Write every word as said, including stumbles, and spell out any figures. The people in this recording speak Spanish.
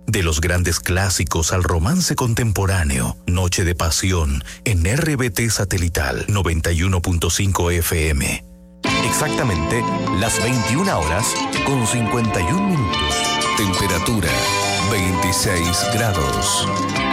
De los grandes clásicos al romance contemporáneo, Noche de Pasión en R B T Satelital noventa y uno punto cinco F M. Exactamente las veintiuna horas con cincuenta y un minutos. Temperatura veintiséis grados.